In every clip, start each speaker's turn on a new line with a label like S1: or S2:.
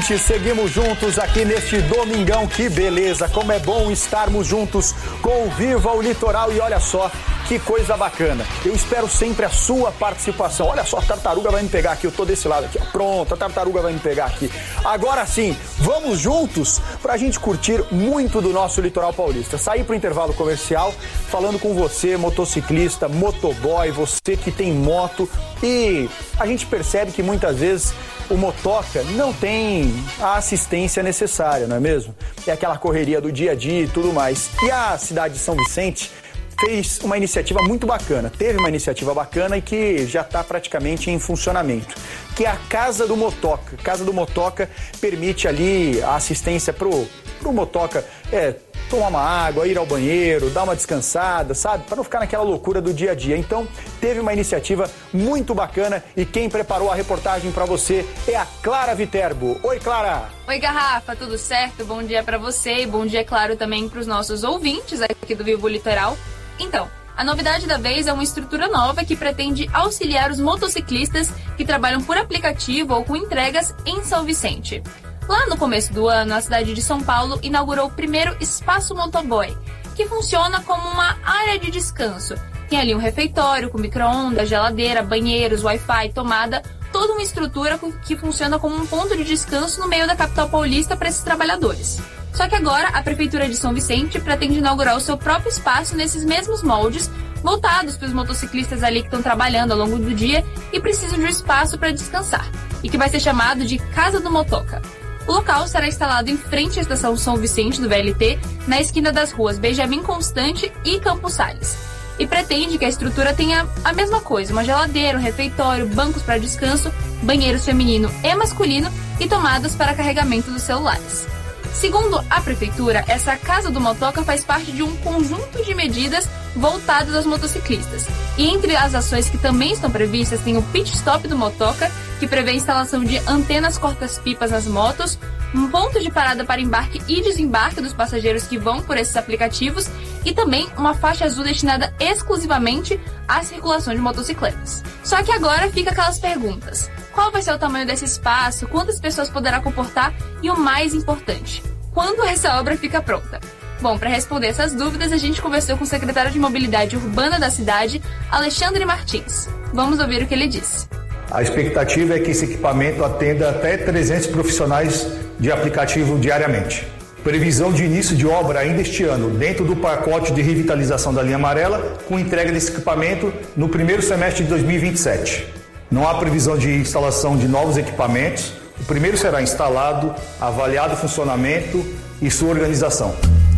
S1: ouvintes, seguimos juntos aqui neste domingão. Que beleza, como é bom estarmos juntos com o Viva o Litoral. E olha só, que coisa bacana. Eu espero sempre a sua participação. Olha só, a tartaruga vai me pegar aqui, eu tô desse lado aqui. Pronto, a tartaruga vai me pegar aqui. Agora sim, vamos juntos pra gente curtir muito do nosso litoral paulista. Sair pro intervalo comercial, falando com você, motociclista, motoboy, você que tem moto. E a gente percebe que muitas vezes o motoca não tem a assistência necessária, não é mesmo? É aquela correria do dia a dia e tudo mais. E a cidade de São Vicente fez uma iniciativa muito bacana, teve uma iniciativa bacana e que já está praticamente em funcionamento, que é a Casa do Motoca. Casa do Motoca permite ali a assistência pro motoca, tomar uma água, ir ao banheiro, dar uma descansada, sabe? Para não ficar naquela loucura do dia a dia. Então, teve uma iniciativa muito bacana e quem preparou a reportagem para você é a Clara Viterbo. Oi, Clara!
S2: Oi, Garrafa, tudo certo? Bom dia para você e bom dia, claro, também para os nossos ouvintes aqui do Vivo Litoral. Então, a novidade da vez é uma estrutura nova que pretende auxiliar os motociclistas que trabalham por aplicativo ou com entregas em São Vicente. Lá no começo do ano, a cidade de São Paulo inaugurou o primeiro Espaço Motoboy, que funciona como uma área de descanso. Tem ali um refeitório com micro-ondas, geladeira, banheiros, Wi-Fi, tomada, toda uma estrutura que funciona como um ponto de descanso no meio da capital paulista para esses trabalhadores. Só que agora a Prefeitura de São Vicente pretende inaugurar o seu próprio espaço nesses mesmos moldes, voltados para os motociclistas ali que estão trabalhando ao longo do dia e precisam de um espaço para descansar, e que vai ser chamado de Casa do Motoca. O local será instalado em frente à estação São Vicente do VLT, na esquina das ruas Benjamin Constant e Campos Sales. E pretende que a estrutura tenha a mesma coisa, uma geladeira, um refeitório, bancos para descanso, banheiros feminino e masculino e tomadas para carregamento dos celulares. Segundo a Prefeitura, essa Casa do Motoca faz parte de um conjunto de medidas voltadas aos motociclistas. E entre as ações que também estão previstas tem o Pit Stop do Motoca, que prevê a instalação de antenas cortas-pipas nas motos, um ponto de parada para embarque e desembarque dos passageiros que vão por esses aplicativos e também uma faixa azul destinada exclusivamente à circulação de motocicletas. Só que agora fica aquelas perguntas. Qual vai ser o tamanho desse espaço? Quantas pessoas poderá comportar? E o mais importante, quando essa obra fica pronta? Bom, para responder essas dúvidas, a gente conversou com o secretário de Mobilidade Urbana da cidade, Alexandre Martins. Vamos ouvir o que ele disse.
S3: A expectativa é que esse equipamento atenda até 300 profissionais de aplicativo diariamente. Previsão de início de obra ainda este ano, dentro do pacote de revitalização da linha amarela, com entrega desse equipamento no primeiro semestre de 2027. Não há previsão de instalação de novos equipamentos. O primeiro será instalado, avaliado o funcionamento e sua organização.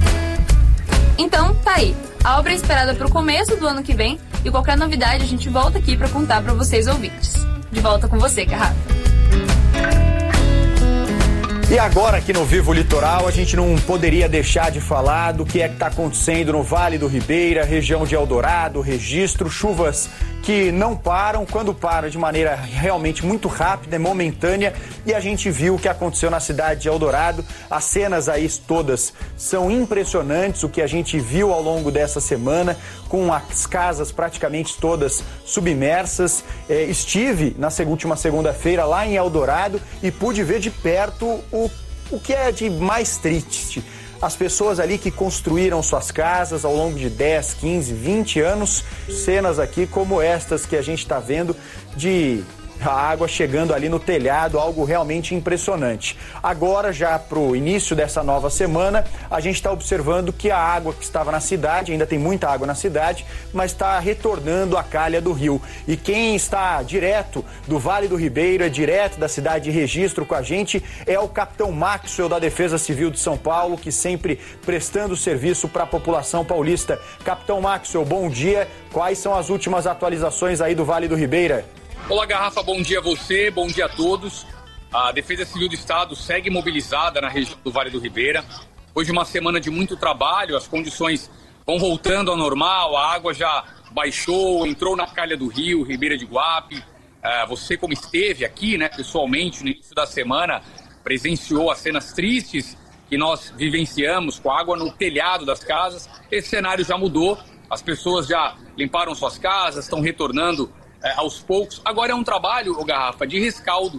S2: Então, tá aí. A obra é esperada para o começo do ano que vem e qualquer novidade a gente volta aqui para contar para vocês ouvintes. De volta com você, Garrafa.
S1: E agora aqui no Vivo Litoral a gente não poderia deixar de falar do que é que está acontecendo no Vale do Ribeira, região de Eldorado, Registro, chuvas que não param, quando param de maneira realmente muito rápida, momentânea, e a gente viu o que aconteceu na cidade de Eldorado. As cenas aí todas são impressionantes, o que a gente viu ao longo dessa semana, com as casas praticamente todas submersas. Estive na última segunda-feira lá em Eldorado e pude ver de perto o que é de mais triste. As pessoas ali que construíram suas casas ao longo de 10, 15, 20 anos, cenas aqui como estas que a gente está vendo de a água chegando ali no telhado, algo realmente impressionante. Agora, já para o início dessa nova semana, a gente está observando que a água que estava na cidade, ainda tem muita água na cidade, mas está retornando à calha do rio. E quem está direto do Vale do Ribeira, direto da cidade de Registro com a gente, é o Capitão Maxwell da Defesa Civil de São Paulo, que sempre prestando serviço para a população paulista. Capitão Maxwell, bom dia. Quais são as últimas atualizações aí do Vale do Ribeira?
S4: Olá, Garrafa, bom dia a você, bom dia a todos. A Defesa Civil do Estado segue mobilizada na região do Vale do Ribeira. Hoje uma semana de muito trabalho, as condições vão voltando ao normal, a água já baixou, entrou na calha do rio, Ribeira de Guape. Você, como esteve aqui, né, pessoalmente, no início da semana, presenciou as cenas tristes que nós vivenciamos com a água no telhado das casas. Esse cenário já mudou, as pessoas já limparam suas casas, estão retornando aos poucos. Agora é um trabalho, Garrafa, de rescaldo.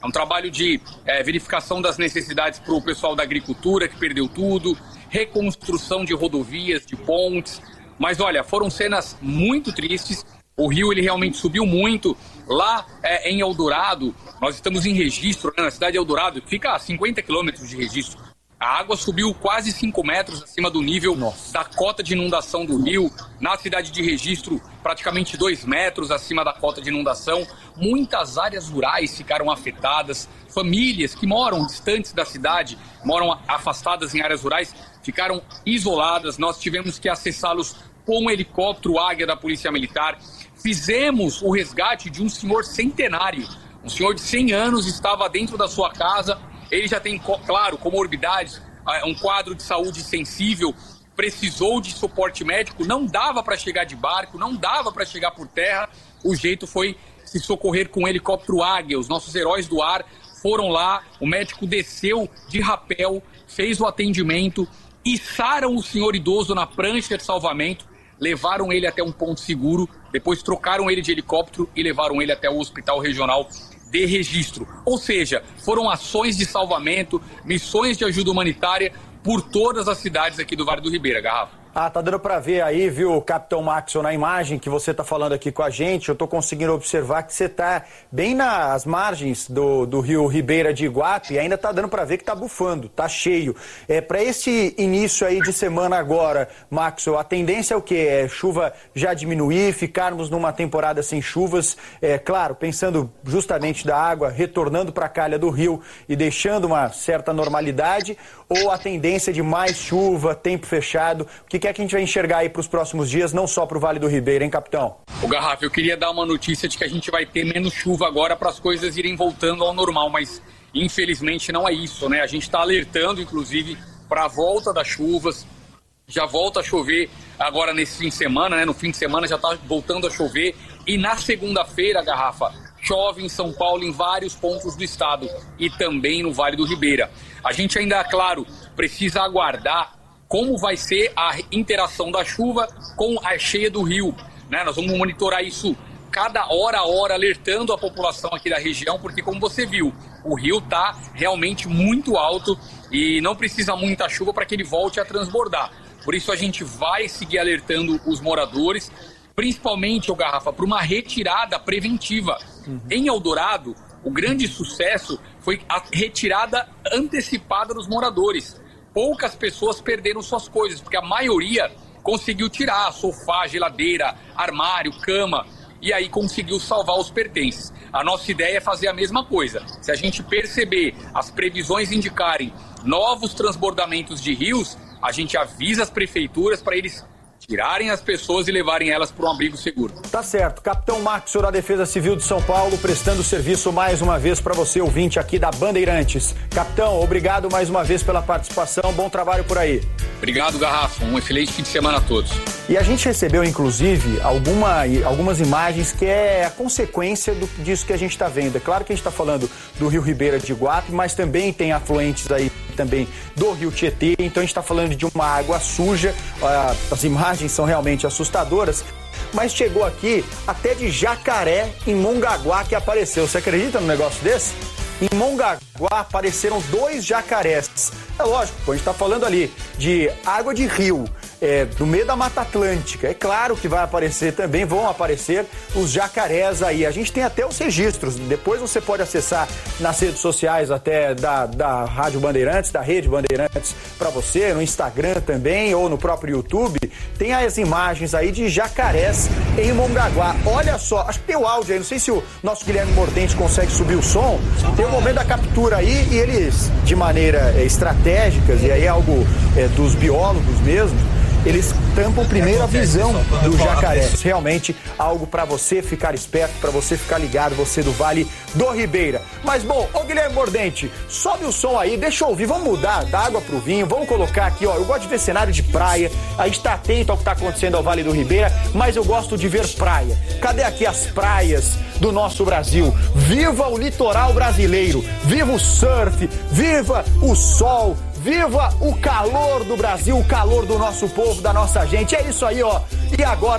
S4: É um trabalho de verificação das necessidades para o pessoal da agricultura, que perdeu tudo, reconstrução de rodovias, de pontes. Mas olha, foram cenas muito tristes. O rio ele realmente subiu muito. Lá em Eldorado, nós estamos em Registro, né, na cidade de Eldorado, fica a 50 quilômetros de Registro. A água subiu quase 5 metros acima do nível da cota de inundação do rio. Na cidade de Registro, praticamente 2 metros acima da cota de inundação. Muitas áreas rurais ficaram afetadas. Famílias que moram distantes da cidade, moram afastadas em áreas rurais, ficaram isoladas. Nós tivemos que acessá-los com um helicóptero Águia da Polícia Militar. Fizemos o resgate de um senhor centenário. Um senhor de 100 anos estava dentro da sua casa. Ele já tem, claro, comorbidades, um quadro de saúde sensível, precisou de suporte médico, não dava para chegar de barco, não dava para chegar por terra. O jeito foi se socorrer com o helicóptero Águia. Os nossos heróis do ar foram lá, o médico desceu de rapel, fez o atendimento, içaram o senhor idoso na prancha de salvamento, levaram ele até um ponto seguro, depois trocaram ele de helicóptero e levaram ele até o Hospital Regional de Registro. Ou seja, foram ações de salvamento, missões de ajuda humanitária por todas as cidades aqui do Vale do Ribeira, Garrafa.
S1: Tá dando para ver aí, viu, Capitão Maxson, na imagem que você tá falando aqui com a gente. Eu tô conseguindo observar que você tá bem nas margens do rio Ribeira de Iguape e ainda tá dando para ver que tá bufando, tá cheio. Para esse início aí de semana agora, Maxson, a tendência é o quê? Chuva já diminuir, ficarmos numa temporada sem chuvas, claro, pensando justamente da água retornando para a calha do rio e deixando uma certa normalidade, ou a tendência de mais chuva, tempo fechado? O que é que a gente vai enxergar aí para os próximos dias, não só para o Vale do Ribeira, hein, capitão?
S4: O Garrafa, eu queria dar uma notícia de que a gente vai ter menos chuva agora para as coisas irem voltando ao normal, mas infelizmente não é isso, né? A gente está alertando, inclusive, para a volta das chuvas. Já volta a chover agora nesse fim de semana, né? No fim de semana já está voltando a chover. E na segunda-feira, Garrafa, chove em São Paulo em vários pontos do estado e também no Vale do Ribeira. A gente ainda, claro, precisa aguardar como vai ser a interação da chuva com a cheia do rio, né? Nós vamos monitorar isso cada hora a hora, alertando a população aqui da região, porque como você viu, o rio está realmente muito alto e não precisa muita chuva para que ele volte a transbordar. Por isso a gente vai seguir alertando os moradores, principalmente, Garrafa, para uma retirada preventiva. Em Eldorado, o grande sucesso foi a retirada antecipada dos moradores. Poucas pessoas perderam suas coisas, porque a maioria conseguiu tirar sofá, geladeira, armário, cama, e aí conseguiu salvar os pertences. A nossa ideia é fazer a mesma coisa. Se a gente perceber as previsões indicarem novos transbordamentos de rios, a gente avisa as prefeituras para eles tirarem as pessoas e levarem elas para um abrigo seguro.
S1: Tá certo. Capitão Maxson da Defesa Civil de São Paulo, prestando serviço mais uma vez para você, ouvinte aqui da Bandeirantes. Capitão, obrigado mais uma vez pela participação. Bom trabalho por aí.
S4: Obrigado, Garrafa. Um excelente fim de semana a todos.
S1: E a gente recebeu, inclusive, algumas imagens que é a consequência disso que a gente está vendo. É claro que a gente está falando do Rio Ribeira de Iguape, mas também tem afluentes aí também do Rio Tietê. Então a gente está falando de uma água suja. As imagens são realmente assustadoras. Mas chegou aqui até de jacaré em Mongaguá que apareceu. Você acredita num negócio desse? Em Mongaguá apareceram 2 jacarés. É lógico, a gente está falando ali de água de rio, do meio da Mata Atlântica. É claro que vai aparecer também, vão aparecer os jacarés aí. A gente tem até os registros. Depois você pode acessar nas redes sociais até da Rádio Bandeirantes, da Rede Bandeirantes para você, no Instagram também ou no próprio YouTube. Tem as imagens aí de jacarés em Mongaguá. Olha só, acho que tem o áudio aí. Não sei se o nosso Guilherme Mordente consegue subir o som. Tem o momento da captura aí e eles, de maneira estratégica, e aí é algo dos biólogos mesmo, eles tampam primeiro a visão do jacaré. Realmente algo para você ficar esperto, para você ficar ligado, você do Vale do Ribeira. Mas bom, ô Guilherme Mordente, sobe o som aí, deixa eu ouvir, vamos mudar da água pro vinho, vamos colocar aqui, ó, eu gosto de ver cenário de praia, a gente tá atento ao que tá acontecendo ao Vale do Ribeira, mas eu gosto de ver praia. Cadê aqui as praias do nosso Brasil? Viva o litoral brasileiro, viva o surf, viva o sol, viva o calor do Brasil, o calor do nosso povo, da nossa gente. É isso aí, ó. E agora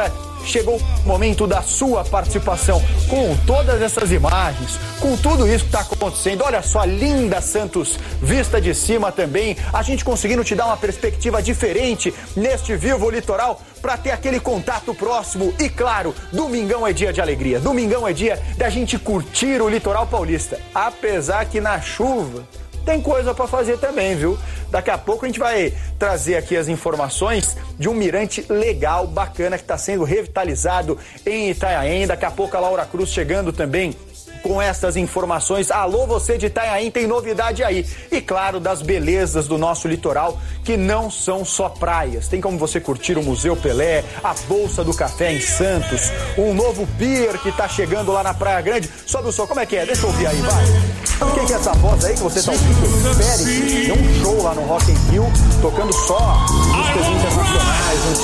S1: chegou o momento da sua participação com todas essas imagens, com tudo isso que está acontecendo. Olha só, linda Santos, vista de cima também, a gente conseguindo te dar uma perspectiva diferente neste Vivo Litoral para ter aquele contato próximo. E claro, domingão é dia de alegria, domingão é dia da gente curtir o litoral paulista, apesar que na chuva tem coisa para fazer também, viu? Daqui a pouco a gente vai trazer aqui as informações de um mirante legal, bacana, que está sendo revitalizado em Itanhaém. Daqui a pouco a Laura Cruz chegando também com essas informações. Alô, você de Itanhaém, tem novidade aí. E claro, das belezas do nosso litoral, que não são só praias. Tem como você curtir o Museu Pelé, a Bolsa do Café em Santos, um novo pier que tá chegando lá na Praia Grande. Sobe o som, como é que é? Deixa eu ouvir aí, vai. Quem que é essa voz aí que você tá ouvindo? Pérez, deu um show lá no Rock in Rio, tocando só músicas internacionais,